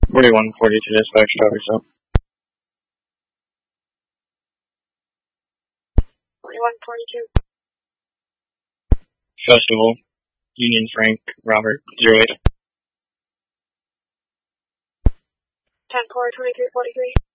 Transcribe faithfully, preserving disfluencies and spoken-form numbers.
forty-one forty-two dispatch, traffic stop. forty-one forty-two. Festival, Union Frank, Robert, zero eight. ten four twenty-three forty-three.